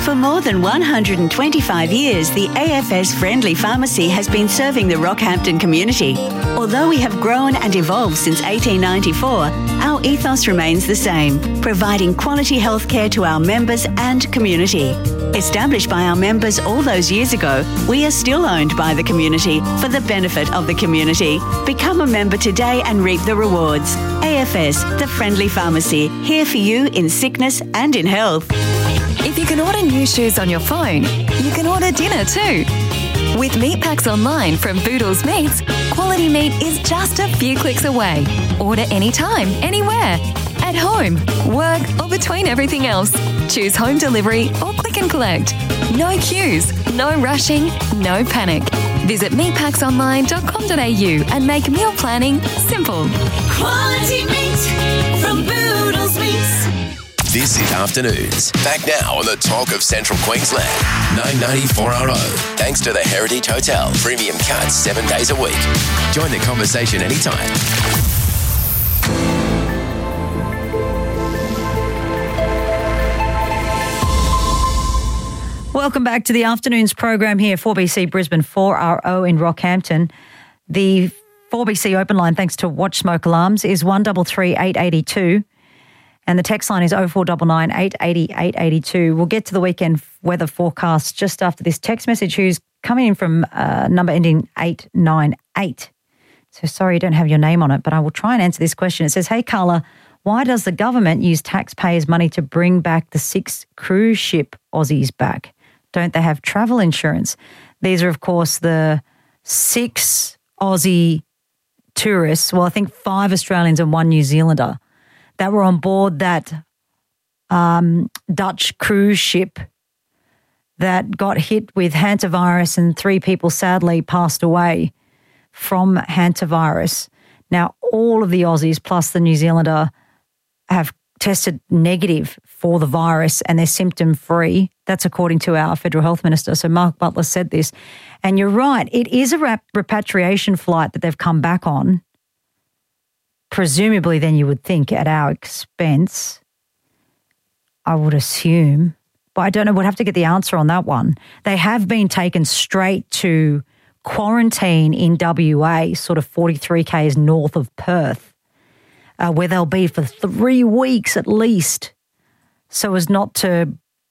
For more than 125 years, the AFS Friendly Pharmacy has been serving the Rockhampton community. Although we have grown and evolved since 1894, our ethos remains the same, providing quality healthcare to our members and community. Established by our members all those years ago, we are still owned by the community for the benefit of the community. Become a member today and reap the rewards. AFS, the Friendly Pharmacy, here for you in sickness and in health. If you can order new shoes on your phone, you can order dinner too. With meat packs online from Boodles Meats, quality meat is just a few clicks away. Order anytime, anywhere. At home, work, or between everything else. Choose home delivery or click and collect. No queues, no rushing, no panic. Visit meatpacksonline.com.au and make meal planning simple. Quality meat from Boodles Meats. This is Afternoons. Back now on the Talk of Central Queensland. 994RO. Thanks to the Heritage Hotel. Premium cuts 7 days a week. Join the conversation anytime. Welcome back to the Afternoons program here, 4BC Brisbane, 4RO in Rockhampton. The 4BC open line, thanks to Watch Smoke Alarms, is 133 882. And the text line is 0499 880 882. We'll get to the weekend weather forecast just after this text message, who's coming in from number ending 898. So sorry you don't have your name on it, but I will try and answer this question. It says, hey, Carla, why does the government use taxpayers' money to bring back the 6 cruise ship Aussies back? Don't they have travel insurance? These are, of course, the 6 Aussie tourists, well, I think 5 Australians and 1 New Zealander, that were on board that Dutch cruise ship that got hit with hantavirus, and 3 people sadly passed away from hantavirus. Now, all of the Aussies plus the New Zealander have tested negative for the virus and they're symptom-free. That's according to our Federal Health Minister. So Mark Butler said this. And you're right, it is a repatriation flight that they've come back on. Presumably, then you would think at our expense, I would assume. But I don't know, we'd have to get the answer on that one. They have been taken straight to quarantine in WA, sort of 43 k's north of Perth, where they'll be for 3 weeks at least, so as not to,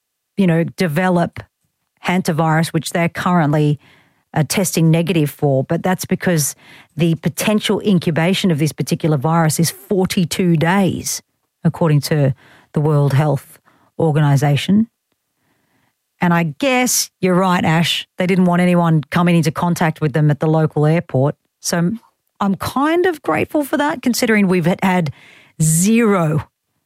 develop hantavirus, which they're currently testing negative for, but that's because the potential incubation of this particular virus is 42 days, according to the World Health Organization. And I guess you're right, Ash, they didn't want anyone coming into contact with them at the local airport. So I'm kind of grateful for that, considering we've had 0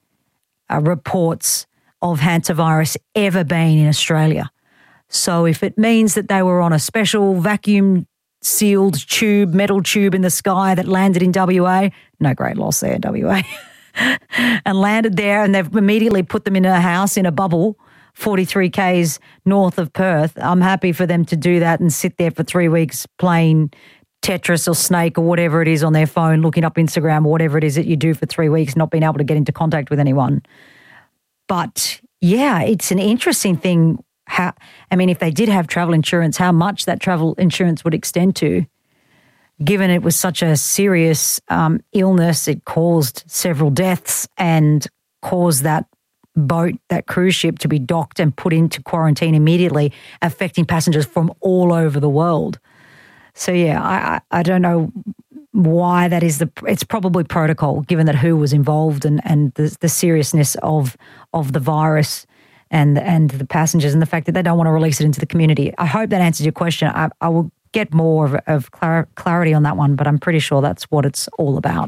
reports of hantavirus ever being in Australia. So if it means that they were on a special vacuum-sealed tube, metal tube in the sky that landed in WA, no great loss there, WA, and landed there, and they've immediately put them in a house in a bubble 43 k's north of Perth, I'm happy for them to do that and sit there for 3 weeks playing Tetris or Snake or whatever it is on their phone, looking up Instagram or whatever it is that you do for 3 weeks, not being able to get into contact with anyone. But, yeah, it's an interesting thing. If they did have travel insurance, how much that travel insurance would extend to, given it was such a serious illness, it caused several deaths and caused that boat, that cruise ship, to be docked and put into quarantine immediately, affecting passengers from all over the world. So, yeah, I don't know why that is. It's probably protocol, given that who was involved and the seriousness of the virus and the passengers and the fact that they don't want to release it into the community. I hope that answers your question. I will get more of clarity on that one, but I'm pretty sure that's what it's all about.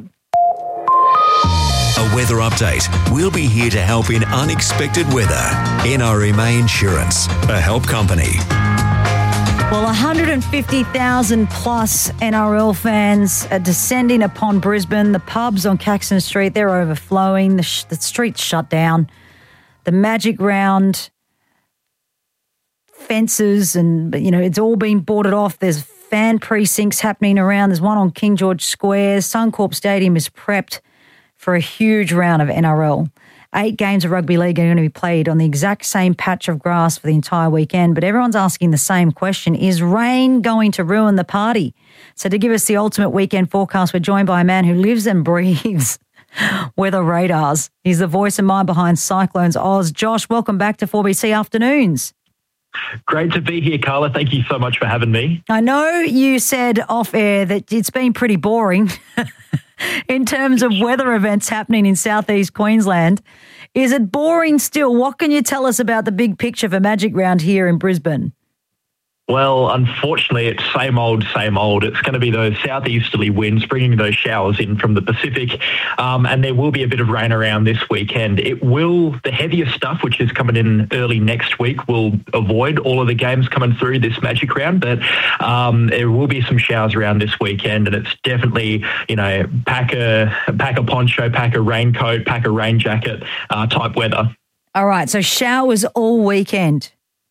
A weather update. We'll be here to help in unexpected weather. NRMA Insurance, a help company. Well, 150,000 plus NRL fans are descending upon Brisbane. The pubs on Caxton Street, they're overflowing. The street's shut down. The Magic Round, fences, and it's all been boarded off. There's fan precincts happening around. There's one on King George Square. Suncorp Stadium is prepped for a huge round of NRL. 8 games of rugby league are going to be played on the exact same patch of grass for the entire weekend. But everyone's asking the same question: is rain going to ruin the party? So to give us the ultimate weekend forecast, we're joined by a man who lives and breathes weather radars. He's the voice and mind behind Cyclones Oz. Josh, welcome back to 4BC Afternoons. Great to be here, Carla. Thank you so much for having me. I know you said off air that it's been pretty boring in terms of weather events happening in southeast Queensland. Is it boring still? What can you tell us about the big picture for Magic Round here in Brisbane? Well, unfortunately, it's same old, same old. It's going to be those southeasterly winds bringing those showers in from the Pacific, and there will be a bit of rain around this weekend. The heavier stuff, which is coming in early next week, will avoid all of the games coming through this Magic Round, but there will be some showers around this weekend, and it's definitely, pack a poncho, pack a raincoat, pack a rain jacket type weather. All right, so showers all weekend.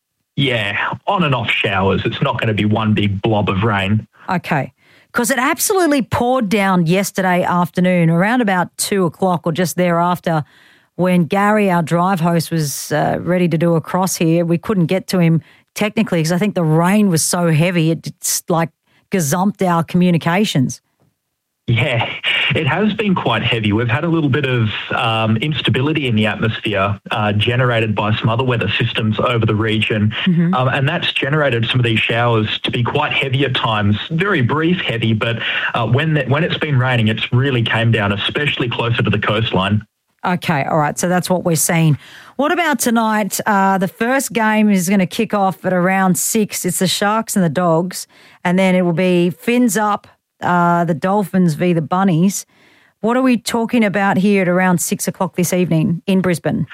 Yeah, on and off showers. It's not going to be one big blob of rain. Okay, because it absolutely poured down yesterday afternoon around about 2 o'clock or just thereafter when Gary, our drive host, was ready to do a cross here. We couldn't get to him technically because I think the rain was so heavy it's like gazumped our communications. Yeah, it has been quite heavy. We've had a little bit of instability in the atmosphere generated by some other weather systems over the region, and that's generated some of these showers to be quite heavy at times, very brief heavy, but when it's been raining, it's really came down, especially closer to the coastline. Okay, all right, so that's what we're seeing. What about tonight? The first game is going to kick off at around 6. It's the Sharks and the Dogs, and then it will be Fins up, the Dolphins v the Bunnies. What are we talking about here at around 6 o'clock this evening in Brisbane?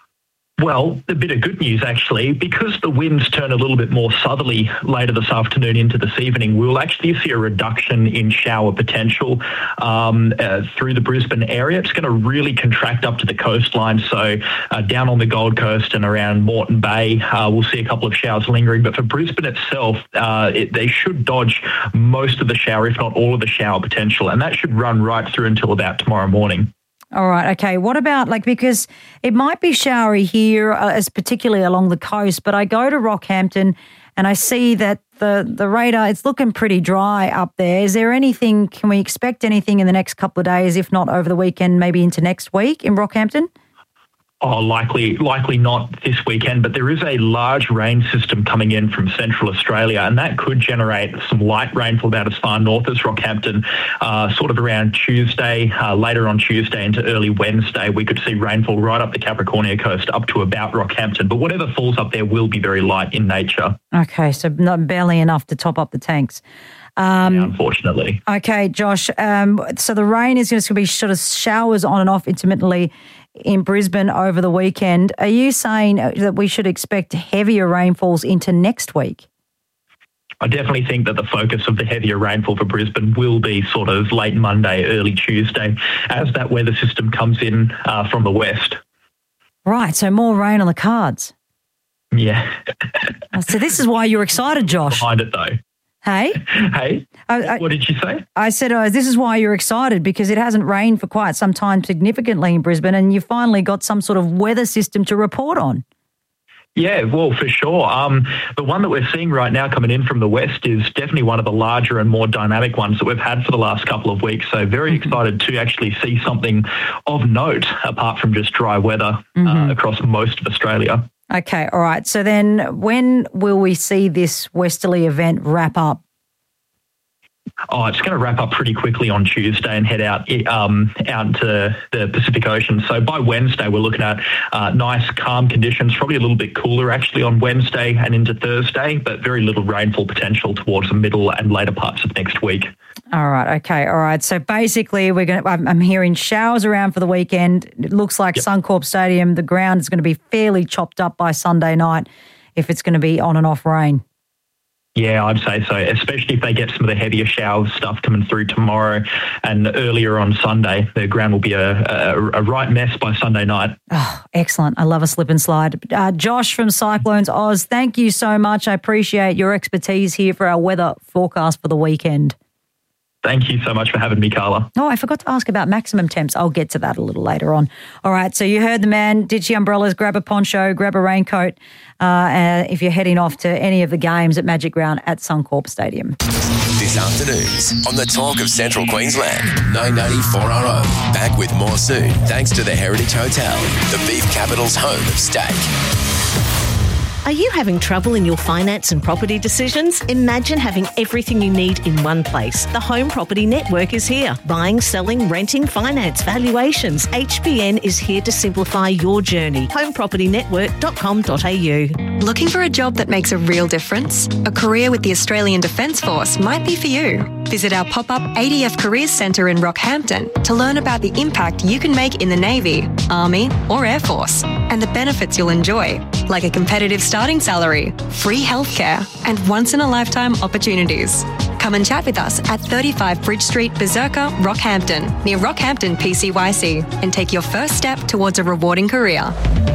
Well, a bit of good news, actually. Because the winds turn a little bit more southerly later this afternoon into this evening, we'll actually see a reduction in shower potential through the Brisbane area. It's going to really contract up to the coastline. So down on the Gold Coast and around Moreton Bay, we'll see a couple of showers lingering. But for Brisbane itself, they should dodge most of the shower, if not all of the shower potential. And that should run right through until about tomorrow morning. All right, okay. What about, because it might be showery here, as particularly along the coast, but I go to Rockhampton and I see that the radar, it's looking pretty dry up there. Is there anything, can we expect anything in the next couple of days, if not over the weekend, maybe into next week in Rockhampton? Oh, likely not this weekend, but there is a large rain system coming in from Central Australia, and that could generate some light rainfall about as far north as Rockhampton, sort of around Tuesday, later on Tuesday into early Wednesday. We could see rainfall right up the Capricornia coast up to about Rockhampton, but whatever falls up there will be very light in nature. Okay, so not barely enough to top up the tanks. Yeah, unfortunately. Okay, Josh, so the rain is going to be sort of showers on and off intermittently in Brisbane over the weekend. Are you saying that we should expect heavier rainfalls into next week? I definitely think that the focus of the heavier rainfall for Brisbane will be sort of late Monday, early Tuesday, as that weather system comes in from the west. Right, so more rain on the cards. Yeah. So this is why you're excited, Josh. Behind it, though. Hey? Hey? What did you say? I said, this is why you're excited, because it hasn't rained for quite some time significantly in Brisbane, and you finally got some sort of weather system to report on. Yeah, well, for sure. The one that we're seeing right now coming in from the west is definitely one of the larger and more dynamic ones that we've had for the last couple of weeks. So very excited to actually see something of note apart from just dry weather across most of Australia. Okay, all right. So then when will we see this westerly event wrap up? Oh, it's going to wrap up pretty quickly on Tuesday and head out into the Pacific Ocean. So by Wednesday, we're looking at nice, calm conditions, probably a little bit cooler actually on Wednesday and into Thursday, but very little rainfall potential towards the middle and later parts of next week. All right, okay, all right. So basically, I'm hearing showers around for the weekend. It looks like Suncorp Stadium, the ground is going to be fairly chopped up by Sunday night if it's going to be on and off rain. Yeah, I'd say so, especially if they get some of the heavier shower stuff coming through tomorrow and earlier on Sunday. The ground will be a right mess by Sunday night. Oh, excellent. I love a slip and slide. Josh from Cyclones Oz, thank you so much. I appreciate your expertise here for our weather forecast for the weekend. Thank you so much for having me, Carla. Oh, I forgot to ask about maximum temps. I'll get to that a little later on. All right, so you heard the man. Ditch your umbrellas, grab a poncho, grab a raincoat if you're heading off to any of the games at Magic Round at Suncorp Stadium. This afternoon's on the Talk of Central Queensland, 994RO. Back with more soon, thanks to the Heritage Hotel, the beef capital's home of steak. Are you having trouble in your finance and property decisions? Imagine having everything you need in one place. The Home Property Network is here. Buying, selling, renting, finance, valuations. HBN is here to simplify your journey. homepropertynetwork.com.au. Looking for a job that makes a real difference? A career with the Australian Defence Force might be for you. Visit our pop-up ADF Careers Centre in Rockhampton to learn about the impact you can make in the Navy, Army or Air Force and the benefits you'll enjoy, like a competitive starting salary, free healthcare and once-in-a-lifetime opportunities. Come and chat with us at 35 Bridge Street, Berserker, Rockhampton, near Rockhampton PCYC, and take your first step towards a rewarding career.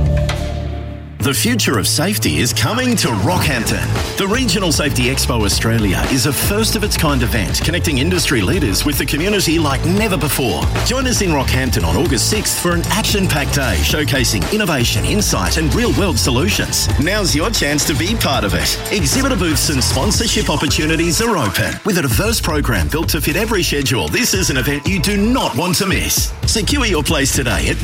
The future of safety is coming to Rockhampton. The Regional Safety Expo Australia is a first-of-its-kind event connecting industry leaders with the community like never before. Join us in Rockhampton on August 6th for an action-packed day showcasing innovation, insight and real-world solutions. Now's your chance to be part of it. Exhibitor booths and sponsorship opportunities are open. With a diverse program built to fit every schedule, this is an event you do not want to miss. Secure your place today at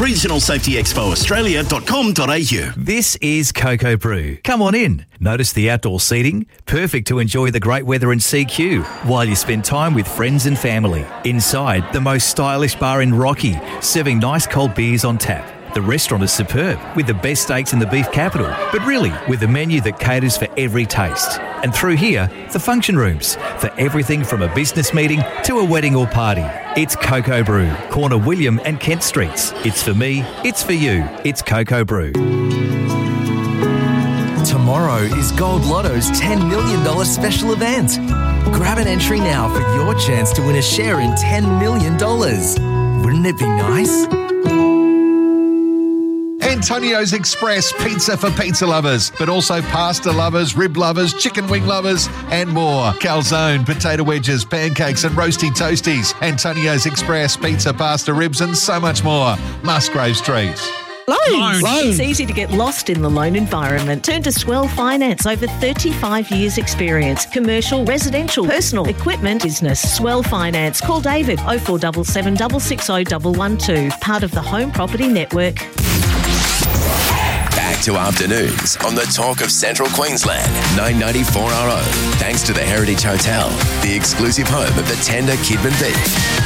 regionalsafetyexpoaustralia.com.au. This is Cocoa Brew. Come on in. Notice the outdoor seating, perfect to enjoy the great weather in CQ while you spend time with friends and family. Inside, the most stylish bar in Rocky, serving nice cold beers on tap. The restaurant is superb, with the best steaks in the beef capital, but really with a menu that caters for every taste. And through here, the function rooms, for everything from a business meeting to a wedding or party. It's Cocoa Brew, corner William and Kent Streets. It's for me, it's for you, it's Cocoa Brew. Tomorrow is Gold Lotto's $10 million special event. Grab an entry now for your chance to win a share in $10 million. Wouldn't it be nice? Antonio's Express pizza for pizza lovers, but also pasta lovers, rib lovers, chicken wing lovers, and more. Calzone, potato wedges, pancakes, and roasty toasties. Antonio's Express pizza, pasta, ribs, and so much more. Musgrave Street. Loans. It's easy to get lost in the loan environment. Turn to Swell Finance. Over 35 years experience. Commercial, residential, personal, equipment, business. Swell Finance. Call David 0477 660 112. Part of the Home Property Network. Back to afternoons on the Talk of Central Queensland, 994RO. Thanks to the Heritage Hotel, the exclusive home of the tender Kidman beef.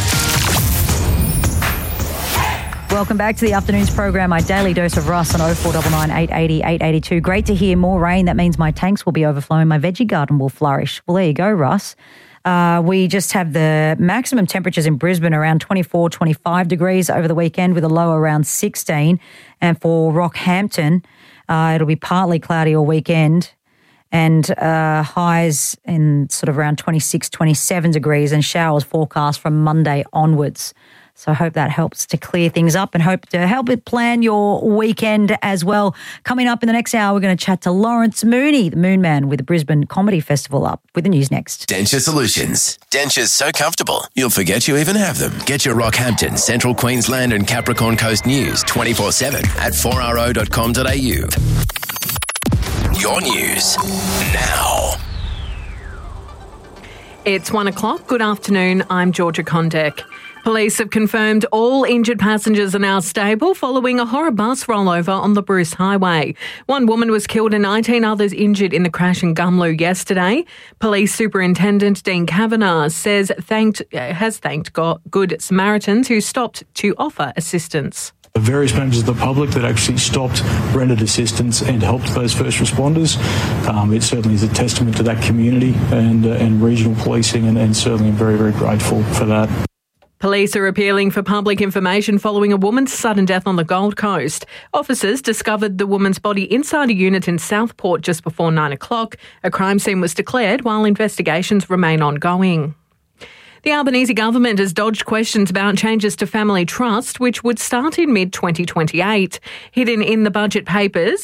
Welcome back to the afternoon's program, my daily dose of Russ on 0499 880 882. Great to hear. More rain. That means my tanks will be overflowing. My veggie garden will flourish. Well, there you go, Russ. We just have the maximum temperatures in Brisbane around 24, 25 degrees over the weekend with a low around 16. And for Rockhampton, it'll be partly cloudy all weekend and highs in sort of around 26, 27 degrees and showers forecast from Monday onwards. So I hope that helps to clear things up and hope to help it plan your weekend as well. Coming up in the next hour, we're going to chat to Lawrence Mooney, the Moon Man, with the Brisbane Comedy Festival up with the news next. Denture Solutions. Dentures so comfortable, you'll forget you even have them. Get your Rockhampton, Central Queensland and Capricorn Coast news 24/7 at 4ro.com.au. Your news now. It's 1 o'clock. Good afternoon. I'm Georgia Condek. Police have confirmed all injured passengers are now stable following a horror bus rollover on the Bruce Highway. One woman was killed and 19 others injured in the crash in Gumlu yesterday. Police Superintendent Dean Kavanagh has thanked Good Samaritans who stopped to offer assistance. Various members of the public that actually stopped, rendered assistance and helped those first responders. It certainly is a testament to that community and regional policing and certainly I'm very, very grateful for that. Police are appealing for public information following a woman's sudden death on the Gold Coast. Officers discovered the woman's body inside a unit in Southport just before 9 o'clock. A crime scene was declared while investigations remain ongoing. The Albanese government has dodged questions about changes to family trust, which would start in mid-2028. Hidden in the budget papers,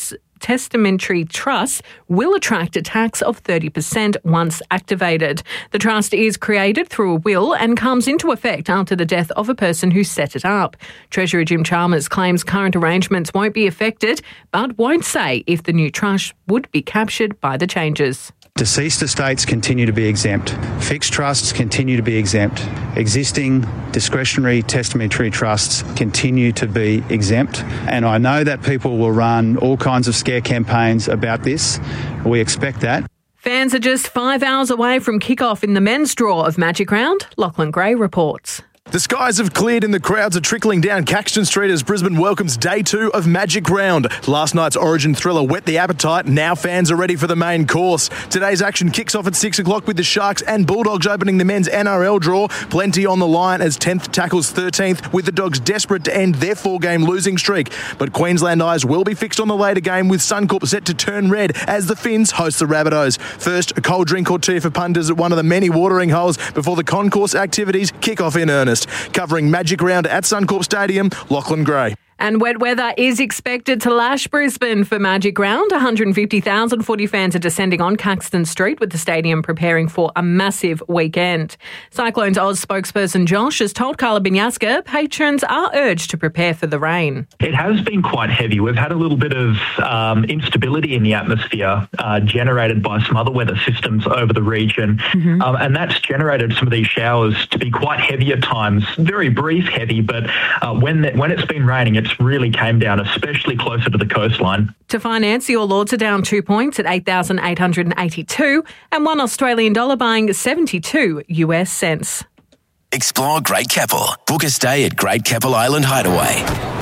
testamentary trusts will attract a tax of 30% once activated. The trust is created through a will and comes into effect after the death of a person who set it up. Treasurer Jim Chalmers claims current arrangements won't be affected, but won't say if the new trust would be captured by the changes. Deceased estates continue to be exempt. Fixed trusts continue to be exempt. Existing discretionary testamentary trusts continue to be exempt. And I know that people will run all kinds of scare campaigns about this. We expect that. Fans are just 5 hours away from kick-off in the men's draw of Magic Round. Lachlan Gray reports. The skies have cleared and the crowds are trickling down Caxton Street as Brisbane welcomes day 2 of Magic Round. Last night's Origin thriller whet the appetite. Now fans are ready for the main course. Today's action kicks off at 6 o'clock with the Sharks and Bulldogs opening the men's NRL draw. Plenty on the line as 10th tackles 13th, with the Dogs desperate to end their 4-game losing streak. But Queensland eyes will be fixed on the later game, with Suncorp set to turn red as the Finns host the Rabbitohs. First, a cold drink or two for punters at one of the many watering holes before the concourse activities kick off in earnest. Covering Magic Round at Suncorp Stadium, Lachlan Gray. And wet weather is expected to lash Brisbane for Magic Round. 150,000 footy fans are descending on Caxton Street, with the stadium preparing for a massive weekend. Cyclones Oz spokesperson Josh has told Carla Binyaska patrons are urged to prepare for the rain. It has been quite heavy. We've had a little bit of instability in the atmosphere generated by some other weather systems over the region. And that's generated some of these showers to be quite heavy at times. Very brief heavy, but when it's been raining, it's really came down, especially closer to the coastline. To finance, your Lords are down 2 points at 8,882 and $1 Australian dollar buying 72 US cents. Explore Great Keppel. Book a stay at Great Keppel Island Hideaway.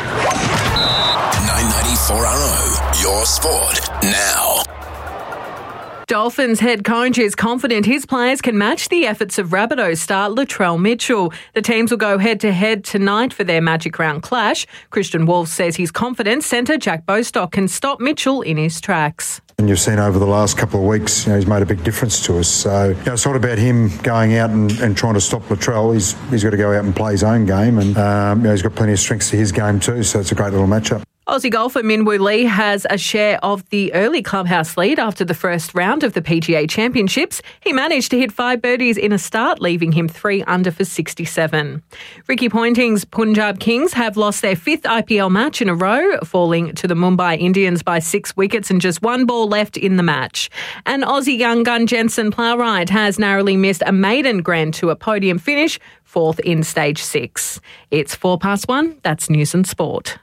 994RO, your sport now. Dolphins head coach is confident his players can match the efforts of Rabbitohs star Latrell Mitchell. The teams will go head-to-head tonight for their Magic Round clash. Christian Wolf says he's confident centre Jack Bostock can stop Mitchell in his tracks. And you've seen over the last couple of weeks, he's made a big difference to us. So it's not about him going out and trying to stop Latrell. He's got to go out and play his own game, and he's got plenty of strengths to his game too. So it's a great little matchup. Aussie golfer Min Woo Lee has a share of the early clubhouse lead after the first round of the PGA Championships. He managed to hit 5 birdies in a start, leaving him 3 under for 67. Ricky Ponting's Punjab Kings have lost their 5th IPL match in a row, falling to the Mumbai Indians by 6 wickets and just 1 ball left in the match. And Aussie young gun Jensen Plowright has narrowly missed a maiden Grand Tour podium finish, 4th in stage 6. It's 1:04. That's News and Sport.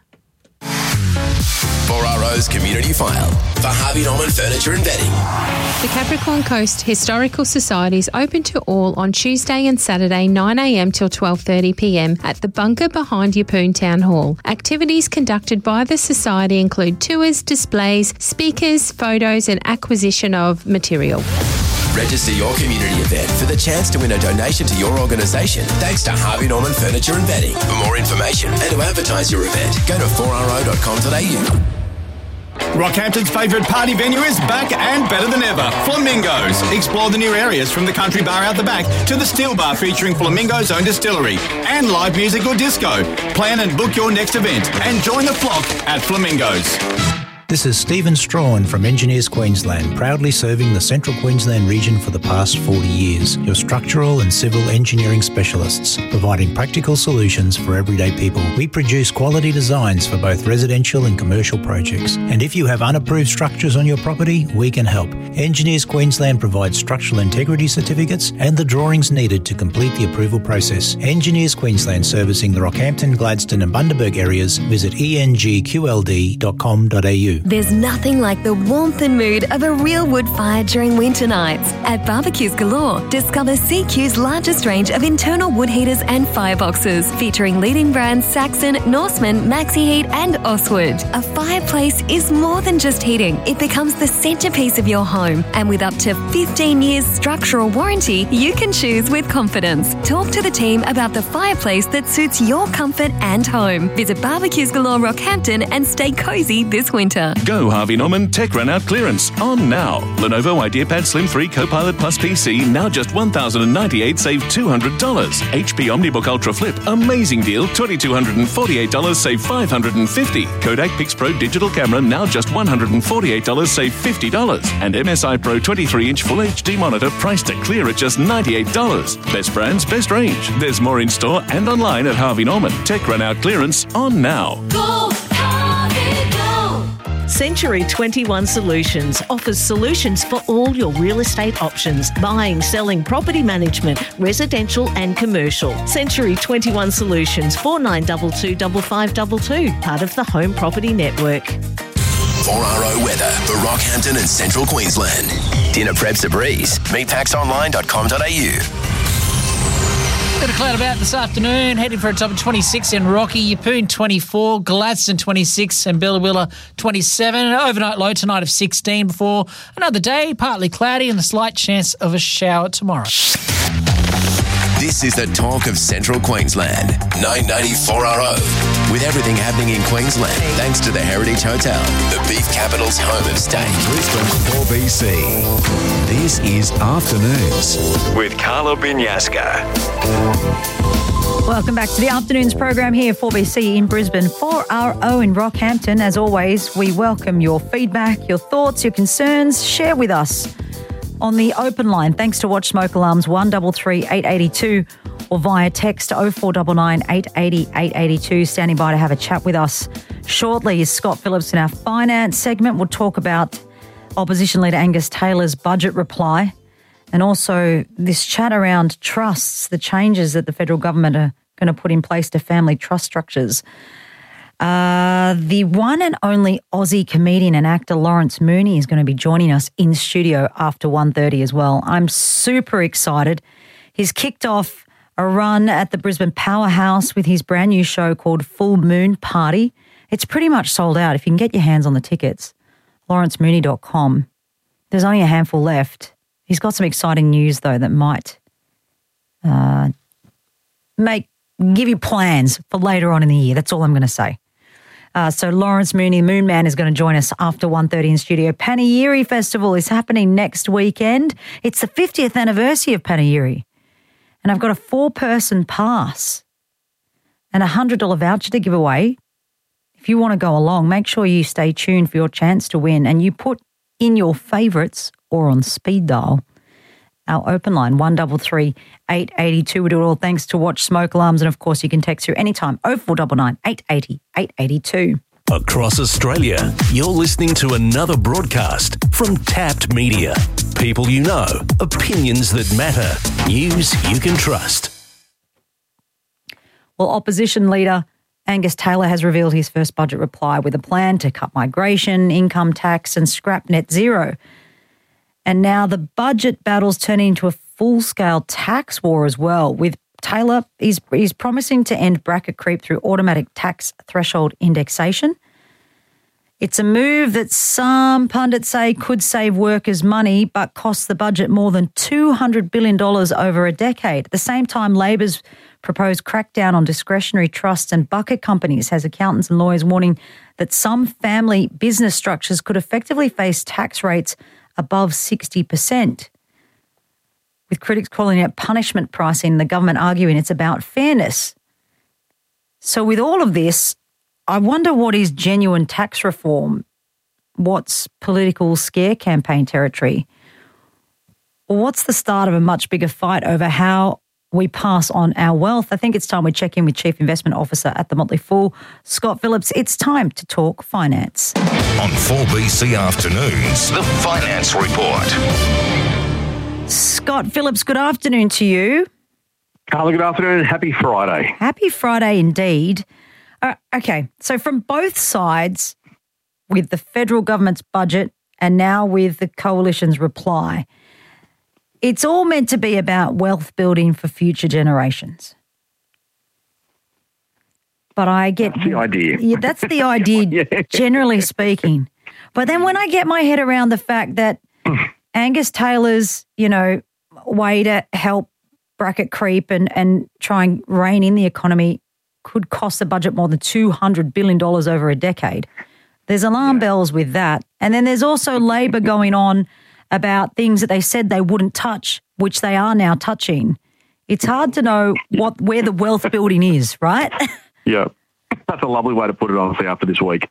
4RO's Community File for Harvey Norman Furniture and Bedding. The Capricorn Coast Historical Society is open to all on Tuesday and Saturday 9am till 12:30pm at the bunker behind Yeppoon Town Hall. Activities conducted by the Society include tours, displays, speakers, photos and acquisition of material. Register your community event for the chance to win a donation to your organisation thanks to Harvey Norman Furniture and Bedding. For more information and to advertise your event, go to 4ro.com.au. Rockhampton's favourite party venue is back and better than ever. Flamingos. Explore the new areas from the country bar out the back to the steel bar featuring Flamingo's own distillery and live music or disco. Plan and book your next event and join the flock at Flamingos. This is Stephen Strawn from Engineers Queensland, proudly serving the Central Queensland region for the past 40 years. Your structural and civil engineering specialists, providing practical solutions for everyday people. We produce quality designs for both residential and commercial projects. And if you have unapproved structures on your property, we can help. Engineers Queensland provides structural integrity certificates and the drawings needed to complete the approval process. Engineers Queensland, servicing the Rockhampton, Gladstone and Bundaberg areas. Visit engqld.com.au. There's nothing like the warmth and mood of a real wood fire during winter nights. At Barbecues Galore, discover CQ's largest range of internal wood heaters and fireboxes, featuring leading brands Saxon, Norseman, Maxi Heat and Oswood. A fireplace is more than just heating. It becomes the centrepiece of your home. And with up to 15 years structural warranty, you can choose with confidence. Talk to the team about the fireplace that suits your comfort and home. Visit Barbecues Galore Rockhampton and stay cosy this winter. Weather. Go Harvey Norman Tech Run Out clearance on now. Lenovo IdeaPad Slim 3 Copilot Plus PC now just $1,098, save $200. HP OmniBook Ultra Flip, amazing deal, $2,248, save $550. Kodak PixPro Digital Camera now just $148, save $50. And MSI Pro 23-inch Full HD monitor priced to clear at just $98. Best brands, best range. There's more in store and online at Harvey Norman. Tech Run Out clearance on now. Go, Harvey, go! Century 21 Solutions offers solutions for all your real estate options: buying, selling, property management, residential and commercial. Century 21 Solutions, 4922 5522, part of the Home Property Network. 4RO weather for Rockhampton and Central Queensland. Dinner prep's a breeze. Meatpacksonline.com.au. Bit of cloud about this afternoon, heading for a top of 26 in Rocky, Yeppoon 24, Gladstone 26 and Billawilla 27. An overnight low tonight of 16 before another day, partly cloudy and a slight chance of a shower tomorrow. This is the talk of Central Queensland. 994RO. With everything happening in Queensland, thanks to the Heritage Hotel, the beef capital's home of steak. Brisbane 4BC. This is Afternoons with Carla Binyaska. Welcome back to the Afternoons program here, 4BC in Brisbane, 4RO in Rockhampton. As always, we welcome your feedback, your thoughts, your concerns. Share with us on the open line, thanks to Watch Smoke Alarms 133 882 or via text 0499 880 882. Standing by to have a chat with us shortly is Scott Phillips in our finance segment. We'll talk about Opposition Leader Angus Taylor's budget reply and also this chat around trusts, the changes that the federal government are going to put in place to family trust structures. The one and only Aussie comedian and actor Lawrence Mooney is going to be joining us in studio after 1:30 as well. I'm super excited. He's kicked off a run at the Brisbane Powerhouse with his brand new show called Full Moon Party. It's pretty much sold out. If you can get your hands on the tickets, lawrencemooney.com. There's only a handful left. He's got some exciting news, though, that might give you plans for later on in the year. That's all I'm going to say. So Lawrence Mooney, Moon Man, is going to join us after 1:30 in studio. Panegyri Festival is happening next weekend. It's the 50th anniversary of Panegyri. And I've got a 4-person pass and a $100 voucher to give away. If you want to go along, make sure you stay tuned for your chance to win and you put in your favourites or on speed dial our open line, 133 882. We do it all thanks to Watch Smoke Alarms. And, of course, you can text through anytime, 0499 880 882. Across Australia, you're listening to another broadcast from Tapped Media. People you know, opinions that matter, news you can trust. Well, Opposition Leader Angus Taylor has revealed his first budget reply with a plan to cut migration, income tax and scrap net zero. And now the budget battle's turning into a full-scale tax war as well, with Taylor, he's promising to end bracket creep through automatic tax threshold indexation. It's a move that some pundits say could save workers money but cost the budget more than $200 billion over a decade. At the same time, Labor's proposed crackdown on discretionary trusts and bucket companies has accountants and lawyers warning that some family business structures could effectively face tax rates above 60%. With critics calling it punishment pricing, the government arguing it's about fairness. So with all of this, I wonder what is genuine tax reform, what's political scare campaign territory, or what's the start of a much bigger fight over how we pass on our wealth. I think it's time we check in with Chief Investment Officer at the Motley Fool, Scott Phillips. It's time to talk finance. On 4BC Afternoons, the Finance Report. Scott Phillips, good afternoon to you. Carla, good afternoon. Happy Friday. Happy Friday indeed. Okay, so from both sides, with the federal government's budget and now with the coalition's reply, it's all meant to be about wealth building for future generations. But I get... That's the idea. Yeah, that's the idea, generally speaking. But then when I get my head around the fact that Angus Taylor's, way to help bracket creep and try and rein in the economy could cost the budget more than $200 billion over a decade, There's alarm bells with that. And then there's also Labor going on about things that they said they wouldn't touch, which they are now touching. It's hard to know where the wealth building is, right? Yeah. That's a lovely way to put it, honestly, after this week.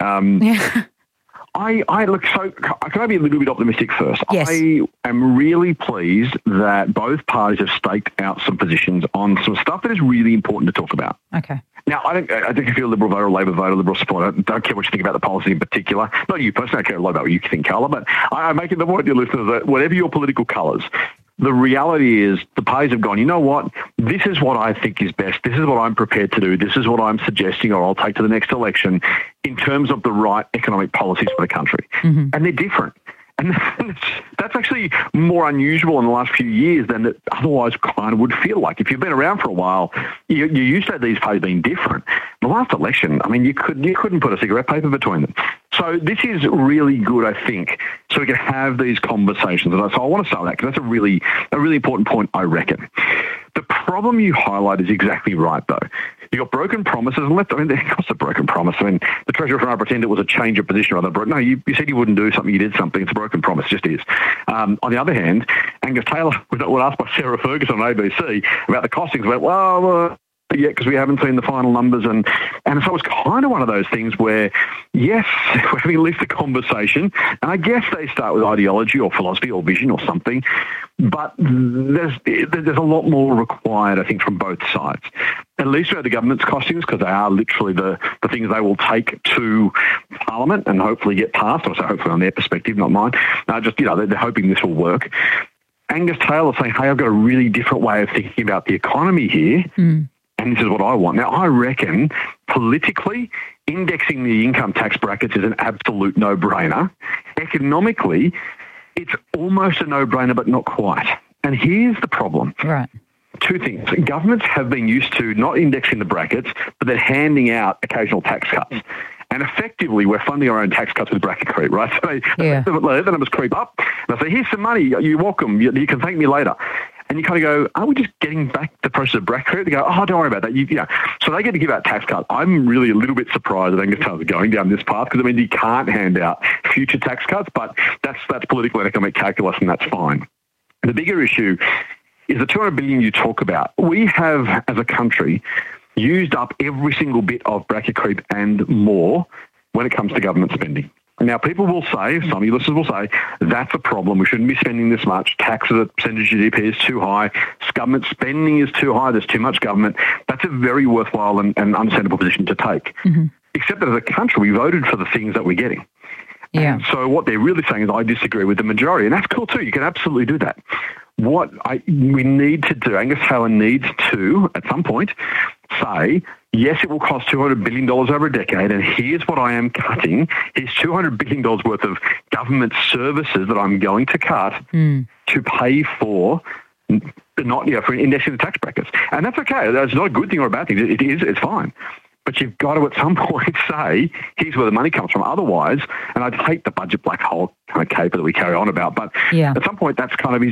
I look, so can I be a little bit optimistic first? Yes. I am really pleased that both parties have staked out some positions on some stuff that is really important to talk about. Okay. Now, I think if you're a Liberal voter, Labor voter, Liberal supporter, I don't care what you think about the policy in particular. Not you personally, I care a lot about what you think, Carla, but I make it the point to your listeners that whatever your political colours, the reality is the parties have gone, you know what, this is what I think is best. This is what I'm prepared to do. This is what I'm suggesting or I'll take to the next election in terms of the right economic policies for the country. Mm-hmm. And they're different. And that's actually more unusual in the last few years than it otherwise kind of would feel like. If you've been around for a while, you used to have these parties being different. The last election, I mean, you couldn't put a cigarette paper between them. So this is really good, I think, so we can have these conversations. And so I want to start with that because that's a really important point, I reckon. The problem you highlight is exactly right, though. You've got broken promises. And what's a broken promise? I mean, the Treasurer from I pretend it was a change of position rather than no, you said you wouldn't do something, you did something. It's a broken promise, just is. On the other hand, Angus Taylor was asked by Sarah Ferguson on ABC about the costings. Went, well, yeah, because we haven't seen the final numbers. And so it's kind of one of those things where, yes, we're having at least a conversation. And I guess they start with ideology or philosophy or vision or something. But there's a lot more required, I think, from both sides. At least we have the government's costings because they are literally the things they will take to Parliament and hopefully get passed. Also, hopefully on their perspective, not mine. They're hoping this will work. Angus Taylor saying, hey, I've got a really different way of thinking about the economy here. Mm. And this is what I want. Now, I reckon politically, indexing the income tax brackets is an absolute no-brainer. Economically, it's almost a no-brainer, but not quite. And here's the problem. Right. Two things. Governments have been used to not indexing the brackets, but they're handing out occasional tax cuts. And effectively, we're funding our own tax cuts with bracket creep, right? So let the numbers creep up. And I say, here's some money. You're welcome. You can thank me later. And you kind of go, are we just getting back the process of bracket creep? They go, oh, don't worry about that. So they get to give out tax cuts. I'm really a little bit surprised that Angus Taylor's going down this path because, I mean, you can't hand out future tax cuts, but that's political and economic calculus, and that's fine. The bigger issue is the $200 billion you talk about. We have, as a country, used up every single bit of bracket creep and more when it comes to government spending. Now, people will say, some of your listeners will say, that's a problem. We shouldn't be spending this much. Tax as a percentage of GDP is too high. Government spending is too high. There's too much government. That's a very worthwhile and understandable position to take. Mm-hmm. Except that as a country, we voted for the things that we're getting. Yeah. And so what they're really saying is I disagree with the majority. And that's cool too. You can absolutely do that. What we need to do, Angus Taylor needs to, at some point, say, yes, it will cost $200 billion over a decade, and here's what I am cutting. Here's $200 billion worth of government services that I'm going to cut to pay for for indexing the tax brackets. And that's okay. That's not a good thing or a bad thing. It is. It's fine. But you've got to, at some point, say, here's where the money comes from. Otherwise, and I'd hate the budget black hole kind of caper that we carry on about, but at some point, that's kind of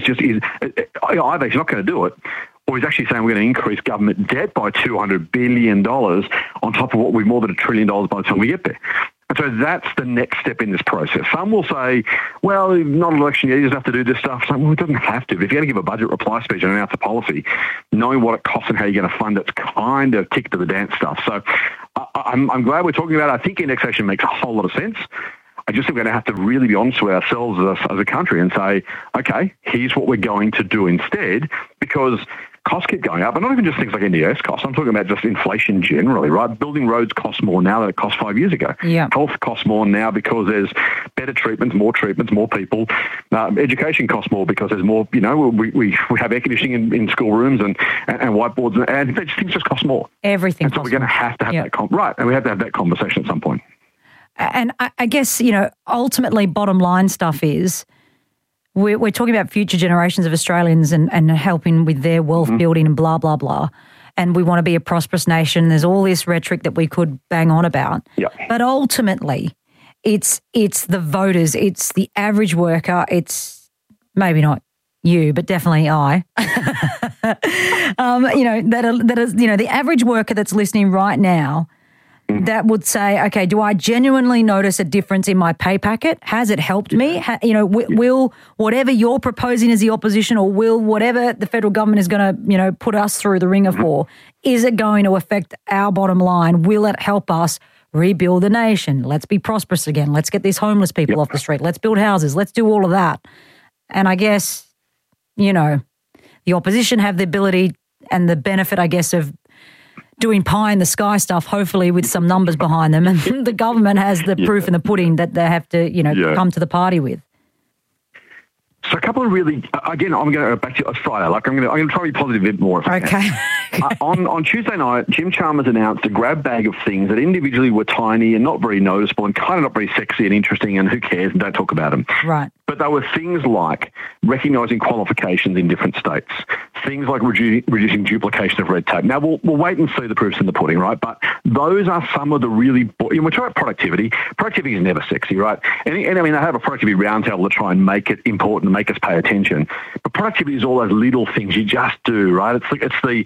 either he's not going to do it, or he's actually saying we're going to increase government debt by $200 billion on top of what we've more than $1 trillion by the time we get there. And so that's the next step in this process. Some will say, well, not an election year, you just have to do this stuff. So, well, it doesn't have to. But if you're going to give a budget reply speech and announce a policy, knowing what it costs and how you're going to fund it's kind of tick to the dance stuff. So I'm glad we're talking about it. I think indexation makes a whole lot of sense. I just think we're going to have to really be honest with ourselves as a country and say, okay, here's what we're going to do instead, because costs keep going up, and not even just things like NDIS costs. I'm talking about just inflation generally, right? Building roads costs more now than it cost 5 years ago. Yeah. Health costs more now because there's better treatments, more people. Education costs more because there's more, we have air conditioning in schoolrooms and whiteboards, and things just cost more. Everything costs more. So we're going to have that, and we have to have that conversation at some point. And I guess, ultimately bottom line stuff is, we're talking about future generations of Australians and helping with their wealth building and blah, blah, blah. And we want to be a prosperous nation. There's all this rhetoric that we could bang on about. Yep. But ultimately, it's the voters, it's the average worker, it's maybe not you, but definitely I. The average worker that's listening right now that would say, okay, do I genuinely notice a difference in my pay packet? Has it helped me? Will whatever you're proposing as the opposition, or will whatever the federal government is going to, put us through the ringer for, is it going to affect our bottom line? Will it help us rebuild the nation? Let's be prosperous again. Let's get these homeless people off the street. Let's build houses. Let's do all of that. And I guess, the opposition have the ability and the benefit, I guess, of doing pie in the sky stuff, hopefully with some numbers behind them. And the government has the proof in the pudding that they have to, come to the party with. So a couple of really, again, I'm going to go back to Friday. I'm going to try to be positive a bit more. Okay. On Tuesday night, Jim Chalmers announced a grab bag of things that individually were tiny and not very noticeable and kind of not very sexy and interesting, and who cares, and don't talk about them. Right. But they were things like recognising qualifications in different states, things like reducing duplication of red tape. Now, we'll wait and see the proofs in the pudding, right? But those are some of the really, we're talking about productivity. Productivity is never sexy, right? And I mean, they have a productivity roundtable to try and make it important, make us pay attention. But productivity is all those little things you just do, right? It's the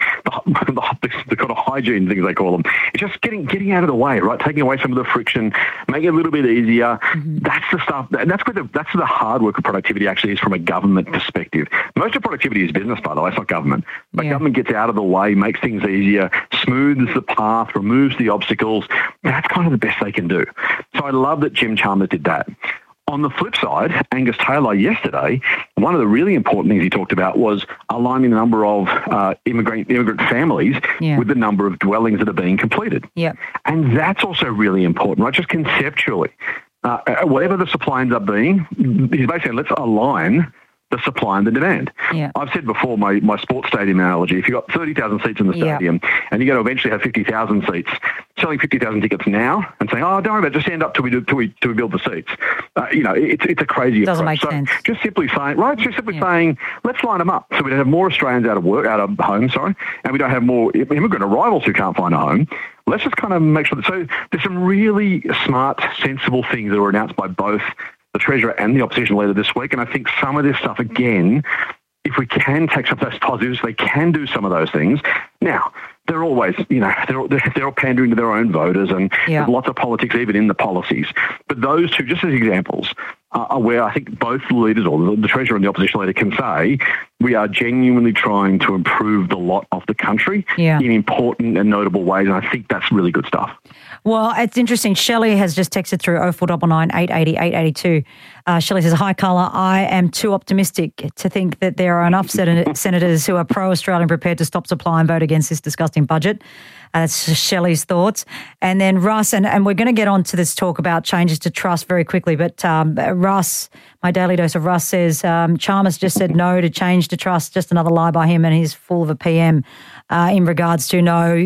kind of hygiene things they call them. It's just getting out of the way, right? Taking away some of the friction, making it a little bit easier. Mm-hmm. That's the stuff. That's the hard work of productivity actually is from a government perspective. Most of productivity is business, by the way. It's not government. But government gets out of the way, makes things easier, smooths the path, removes the obstacles. That's kind of the best they can do. So I love that Jim Chalmers did that. On the flip side, Angus Taylor yesterday, one of the really important things he talked about was aligning the number of immigrant families with the number of dwellings that are being completed. Yeah. And that's also really important, right? Just conceptually. Whatever the supply ends up being, he's basically saying, let's align the supply and the demand. Yeah. I've said before, my sports stadium analogy, if you've got 30,000 seats in the stadium and you're going to eventually have 50,000 seats, selling 50,000 tickets now and saying, don't worry about it, just stand up till we build the seats. It's a crazy Doesn't approach. make sense. Just simply saying, let's line them up so we don't have more Australians out of home, and we don't have more immigrant arrivals who can't find a home. Let's just kind of make sure so there's some really smart, sensible things that were announced by both the Treasurer and the opposition leader this week. And I think some of this stuff, again, if we can take some of those positives, they can do some of those things. Now, they're always, they're all pandering to their own voters, and there's lots of politics even in the policies. But those two, just as examples, are where I think both leaders, or the Treasurer and the opposition leader, can say we are genuinely trying to improve the lot of the country in important and notable ways, and I think that's really good stuff. Well, it's interesting. Shelley has just texted through 0499 880 882. Shelley says, hi, Carla. I am too optimistic to think that there are enough senators who are pro-Australian prepared to stop supply and vote against this disgusting budget. That's Shelley's thoughts. And then Russ, and we're going to get on to this talk about changes to trust very quickly, but Russ, my daily dose of Russ says, Chalmers just said no to change to trust, just another lie by him, and he's full of a PM in regards to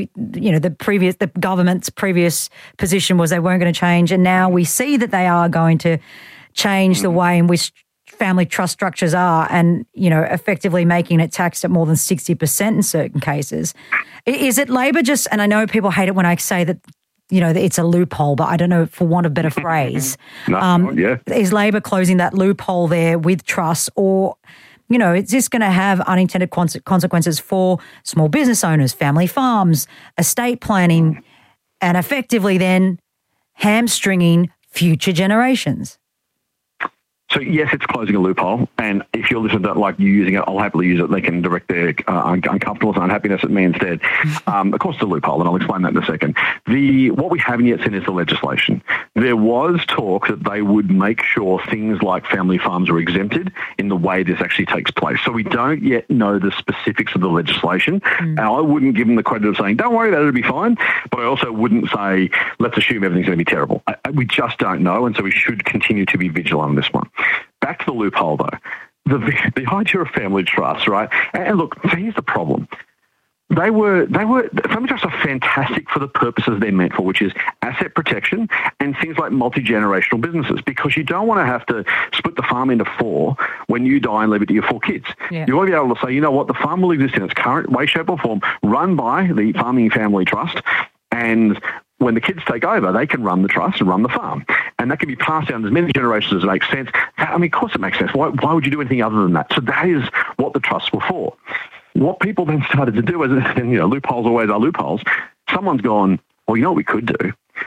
the government's previous position was they weren't going to change, and now we see that they are going to change the way in which family trust structures are, and, effectively making it taxed at more than 60% in certain cases. Is it Labor just, and I know people hate it when I say that, it's a loophole, but I don't know, for want of a better phrase. Is Labor closing that loophole there with trust, or, is this going to have unintended consequences for small business owners, family farms, estate planning, and effectively then hamstringing future generations? So, yes, it's closing a loophole, and if your listeners don't like you using it, I'll happily use it. They can direct their uncomfortableness and unhappiness at me instead. Of course, it's a loophole, and I'll explain that in a second. What we haven't yet seen is the legislation. There was talk that they would make sure things like family farms are exempted in the way this actually takes place. So we don't yet know the specifics of the legislation, and I wouldn't give them the credit of saying, don't worry about it, it'll be fine, but I also wouldn't say, let's assume everything's going to be terrible. We just don't know, and so we should continue to be vigilant on this one. Back to the loophole, though. The idea of family trusts, right? And look, here's the problem. Family trusts are fantastic for the purposes they're meant for, which is asset protection and things like multi-generational businesses, because you don't want to have to split the farm into four when you die and leave it to your four kids. Yeah. You want to be able to say, you know what, the farm will exist in its current way, shape or form, run by the farming family trust, and when the kids take over, they can run the trust and run the farm. And that can be passed down as many generations as it makes sense. Of course it makes sense. Why would you do anything other than that? So that is what the trusts were for. What people then started to do is, and loopholes always are loopholes, someone's gone, well, you know what we could do?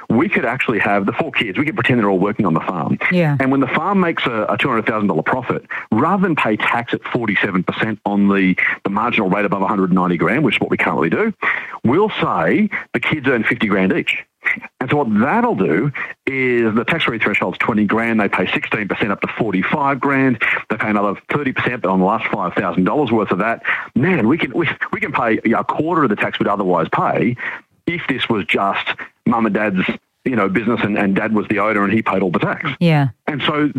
we could actually have the 4 kids, we could pretend they're all working on the farm. Yeah. And when the farm makes a $200,000 profit, rather than pay tax at 47% on the marginal rate above 190 grand, which is what we currently do, we'll say the kids earn 50 grand each. And so what that'll do is the tax-free threshold's 20 grand. They pay 16% up to 45 grand. They pay another 30% on the last $5,000 worth of that. Man, we can pay a quarter of the tax we'd otherwise pay if this was just mum and dad's business and dad was the owner and he paid all the tax. Yeah. And so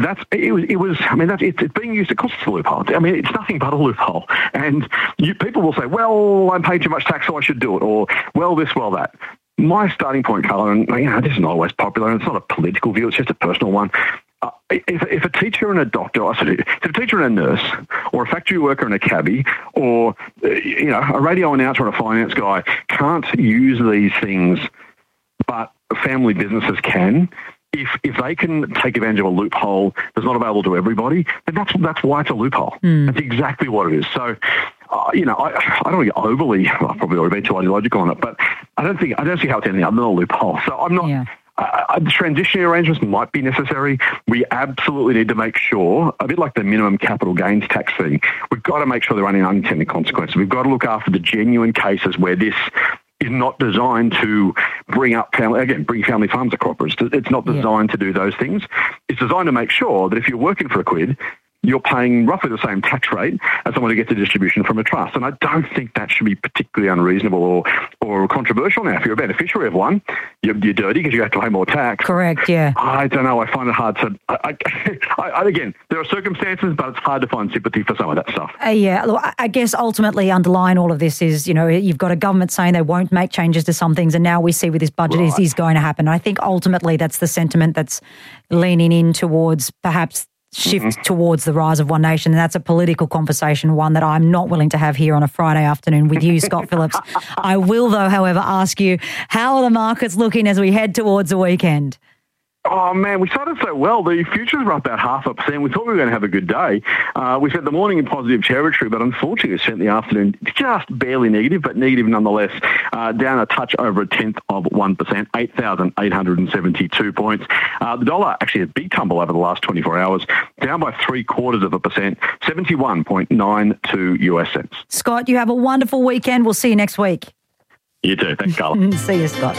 it's being used, of course it's a loophole. I mean, it's nothing but a loophole. And people will say, well, I'm paying too much tax, so I should do it. Or, well, this, well, that. My starting point, Carla, and this is not always popular, and it's not a political view, it's just a personal one. If a teacher and a doctor, if a teacher and a nurse, or a factory worker and a cabbie, or a radio announcer and a finance guy can't use these things, but family businesses can, if they can take advantage of a loophole that's not available to everybody, then that's why it's a loophole. That's exactly what it is. So, I don't want to get overly, I've probably already been too ideological on it, but I don't see how it's anything other than a loophole. So I'm not. Yeah. The transitionary arrangements might be necessary. We absolutely need to make sure, a bit like the minimum capital gains tax thing, we've got to make sure there aren't any unintended consequences. We've got to look after the genuine cases where this is not designed to bring family farms across. It's not designed to do those things. It's designed to make sure that if you're working for a quid, you're paying roughly the same tax rate as someone who gets a distribution from a trust. And I don't think that should be particularly unreasonable or controversial. Now, if you're a beneficiary of one, you're dirty because you have to pay more tax. Correct, yeah. I don't know. I find it hard to... again, there are circumstances, but it's hard to find sympathy for some of that stuff. Yeah, look, I guess ultimately underlying all of this is, you've got a government saying they won't make changes to some things, and now we see with this budget is going to happen. And I think ultimately that's the sentiment that's leaning in towards perhaps shift towards the rise of One Nation. And that's a political conversation, one that I'm not willing to have here on a Friday afternoon with you, Scott Phillips. I will, though, however, ask you, how are the markets looking as we head towards the weekend? Oh, man, we started so well. The futures were up about 0.5%. We thought we were going to have a good day. We spent the morning in positive territory, but unfortunately we spent the afternoon just barely negative, but negative nonetheless, down a touch over 1/10%, 8,872 points. The dollar actually had a big tumble over the last 24 hours, down by 0.75%, 71.92 US cents. Scott, you have a wonderful weekend. We'll see you next week. You too. Thanks, Carla. See you, Scott.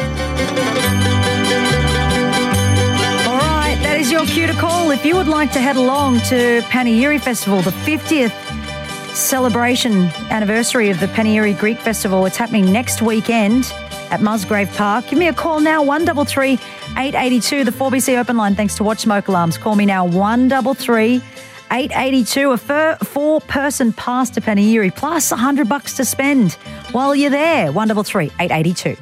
That is your cue to call if you would like to head along to Panegyri Festival, the 50th celebration anniversary of the Panegyri Greek Festival. It's happening next weekend at Musgrave Park. Give me a call now, 133 882, the 4BC open line, thanks to Watch Smoke Alarms. Call me now, 133 882, a four-person pass to Panegyri, plus $100 to spend while you're there, 133 882.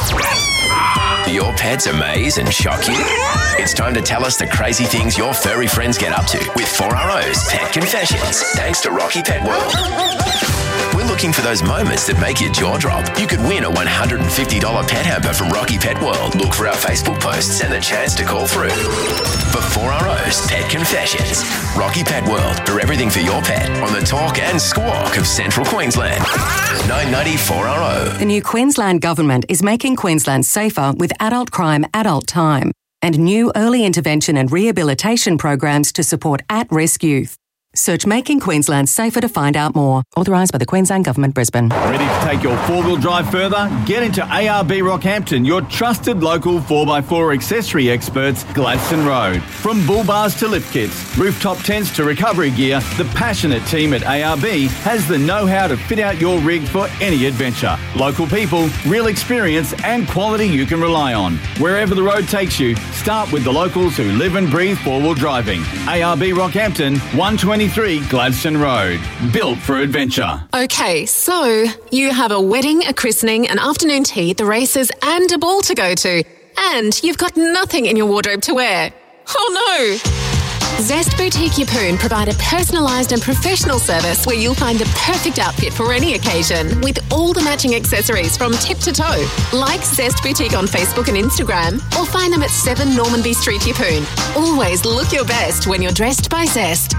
Your pets amaze and shock you? It's time to tell us the crazy things your furry friends get up to with 4RO's Pet Confessions, thanks to Rocky Pet World. We're looking for those moments that make your jaw drop. You could win a $150 pet hamper from Rocky Pet World. Look for our Facebook posts and the chance to call through. For 4RO's Pet Confessions, Rocky Pet World, for everything for your pet on the talk and squawk of Central Queensland. 990 4RO. The new Queensland Government is making Queensland safer with adult crime, adult time, and new early intervention and rehabilitation programs to support at-risk youth. Search Making Queensland Safer to find out more. Authorised by the Queensland Government, Brisbane. Ready to take your four-wheel drive further? Get into ARB Rockhampton, your trusted local 4x4 accessory experts, Gladstone Road. From bull bars to lift kits, rooftop tents to recovery gear, the passionate team at ARB has the know-how to fit out your rig for any adventure. Local people, real experience and quality you can rely on. Wherever the road takes you, start with the locals who live and breathe four-wheel driving. ARB Rockhampton, 123 Gladstone Road. Built for adventure. Okay, so you have a wedding, a christening, an afternoon tea, the races and a ball to go to. And you've got nothing in your wardrobe to wear. Oh no! Zest Boutique Yeppoon provide a personalised and professional service where you'll find the perfect outfit for any occasion with all the matching accessories from tip to toe. Like Zest Boutique on Facebook and Instagram or find them at 7 Normanby Street, Yeppoon. Always look your best when you're dressed by Zest.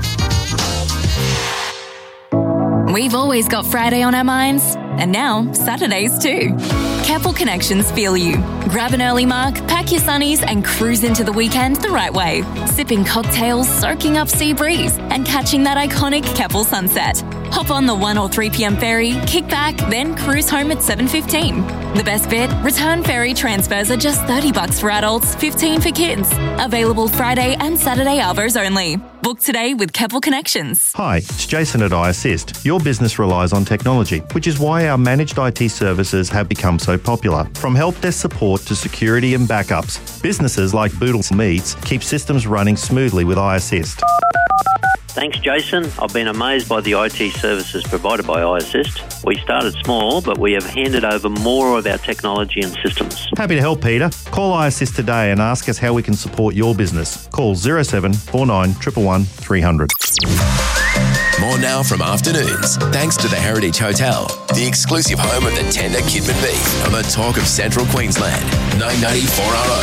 We've always got Friday on our minds, and now Saturdays too. Keppel Connections feel you. Grab an early mark, pack your sunnies and cruise into the weekend the right way. Sipping cocktails, soaking up sea breeze and catching that iconic Keppel sunset. Hop on the 1 or 3 p.m. ferry, kick back, then cruise home at 7:15. The best bit? Return ferry transfers are just $30 for adults, $15 for kids. Available Friday and Saturday arvos only. Book today with Keppel Connections. Hi, it's Jason at iAssist. Your business relies on technology, which is why our managed IT services have become so popular. From help desk support to security and backups, businesses like Boodles Meats keep systems running smoothly with iAssist. Thanks, Jason. I've been amazed by the IT services provided by iAssist. We started small, but we have handed over more of our technology and systems. Happy to help, Peter. Call iAssist today and ask us how we can support your business. Call 0749 111 300. More now from Afternoons, thanks to the Heritage Hotel, the exclusive home of the tender Kidman beef on the talk of Central Queensland. 990 4RO.